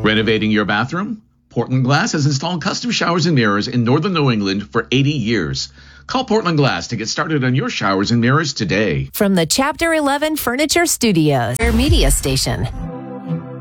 Renovating your bathroom? Portland Glass has installed custom showers and mirrors in northern New England for 80 years. Call Portland Glass to get started on your showers and mirrors today. From the Chapter 11 Furniture Studios, their media station.